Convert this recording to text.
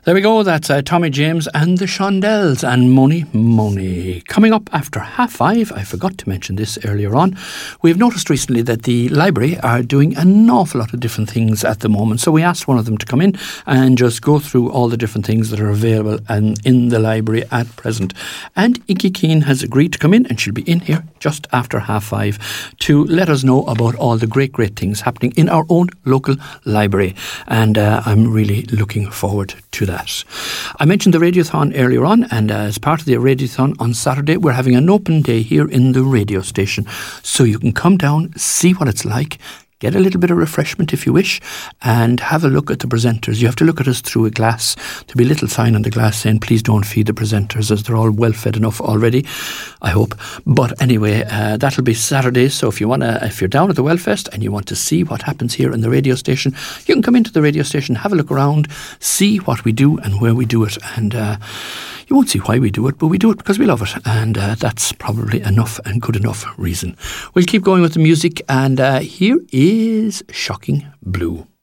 There we go, that's Tommy James and the Shondells and Money Money. Coming up after 5:30, I forgot to mention this earlier on, we've noticed recently that the library are doing an awful lot of different things at the moment. So we asked one of them to come in and just go through all the different things that are available in the library at present. And Inky Keane has agreed to come in, and she'll be in here just after 5:30 to let us know about all the great things happening in our own local library. And I'm really looking forward to that. I mentioned the Radiothon earlier on, and as part of the Radiothon on Saturday, we're having an open day here in the radio station. So you can come down, see what it's like, get a little bit of refreshment if you wish, and have a look at the presenters. You have to look at us through a glass. There'll be a little sign on the glass saying, please don't feed the presenters, as they're all well fed enough already, I hope. But anyway, that'll be Saturday. So if you're down at the Wellfest and you want to see what happens here in the radio station, you can come into the radio station, have a look around, see what we do and where we do it. And you won't see why we do it, but we do it because we love it. And that's probably enough and good enough reason. We'll keep going with the music, and here is Shocking Blue.